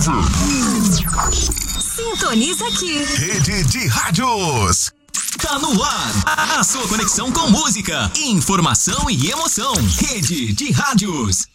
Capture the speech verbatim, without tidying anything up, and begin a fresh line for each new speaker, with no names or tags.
Sintoniza aqui.
Rede de Rádios.
Tá no ar. A sua conexão com música, informação e emoção. Rede de Rádios.